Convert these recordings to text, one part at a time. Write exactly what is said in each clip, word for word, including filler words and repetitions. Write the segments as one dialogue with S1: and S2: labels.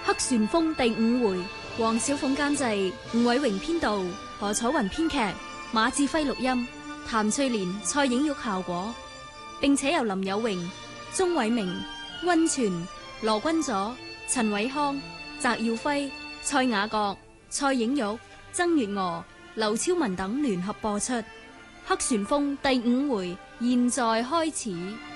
S1: 黑旋風第五回，黃小鳳監製，吳偉榮編導，何楚雲編劇，馬志輝錄音，譚翠蓮、蔡影玉效果，並且由林有榮、鍾偉明、溫泉、羅君佐、陳偉康、翟耀輝、蔡雅閣、蔡影玉、曾月娥、劉超文等聯合播出。黑旋風第五回現在開始。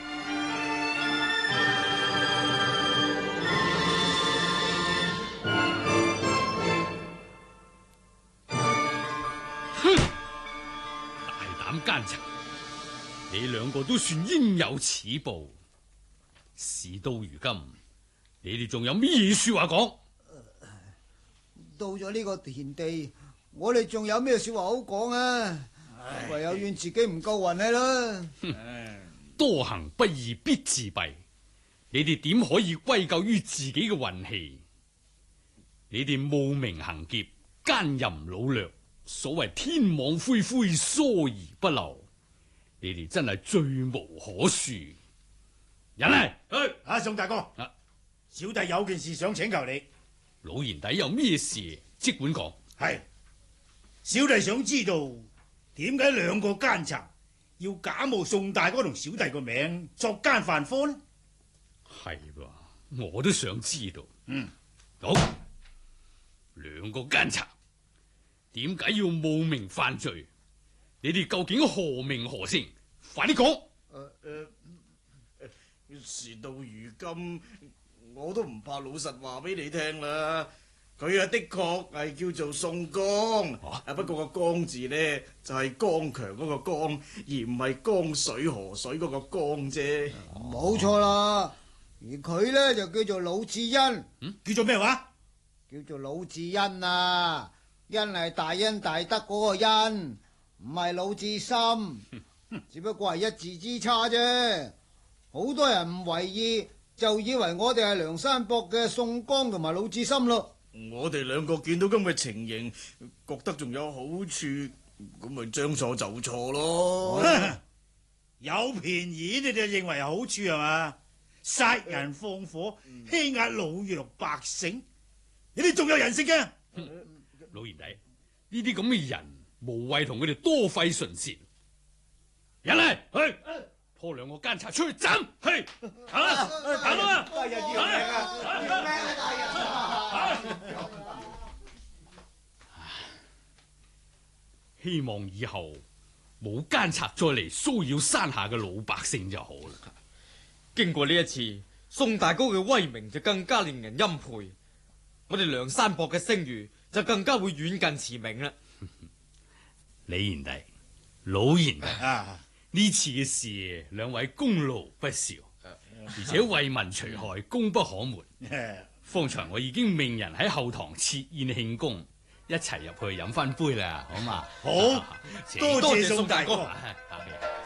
S2: 哼！大膽奸賊，你兩個都算應有此報。事到如今，你哋仲有咩說話講？
S3: 到咗呢個田地，我哋仲有咩說話好講啊？唯有怨自己唔夠運氣啦。
S2: 多行不義必自斃，你哋點可以歸咎於自己嘅運氣？你哋冒名行劫、奸淫擄掠，所謂天網恢恢，疏而不漏，你哋真係罪無可恕。人嚟，去
S4: 阿宋大哥，
S2: 啊、
S4: 小弟有件事想請求你。
S2: 老賢弟有咩事即管講。
S4: 係，小弟想知道點解兩個奸賊要假冒宋大哥同小弟個名作奸犯科呢？
S2: 係噃，我都想知道。
S4: 嗯，
S2: 好，兩個奸賊點解要冒名犯罪？你哋究竟何名何姓？快啲講。
S5: 誒誒，事到如今，我都唔怕老實話俾你聽啦。佢啊的確係叫做宋江，啊不過個江字呢，就係剛強嗰個江，而唔係江水河水嗰個江啫。
S3: 冇錯啦，而佢呢，就叫做魯智恩。
S4: 嗯，叫做咩話？
S3: 叫做魯智恩啊，恩係大恩大德嗰個恩，唔係魯智深，只不過係一字之差啫。好多人唔為意，就以為我哋係梁山泊嘅宋江同埋魯智深咯。
S5: 我哋兩個見到咁嘅情形，覺得仲有好處，咁咪將錯就錯咯。
S4: 有便宜你就認為有好處係嘛？殺人放火，欺壓老弱百姓，你哋仲有人性嘅？
S2: 老賢弟，呢啲咁嘅人，無謂同佢哋多費唇舌。人嚟，去拖兩個奸賊出去斬，去行啦，行啦，
S3: 大人要命啊！要命啊！大人。
S2: 希望以後冇奸賊再嚟騷擾山下嘅老百姓就好啦。
S6: 經過呢一次，宋大哥嘅威名就更加令人欽佩，我哋梁山泊嘅聲譽就更加會遠近馳名啦。
S2: 李賢弟、老賢弟，
S4: 啊，
S2: 呢次嘅事，兩位功勞不少，而且為民除害，功不可沒。方才我已經命人喺後堂設宴慶功，一齊入去飲翻杯啦，好嘛？
S4: 好，多謝宋大哥。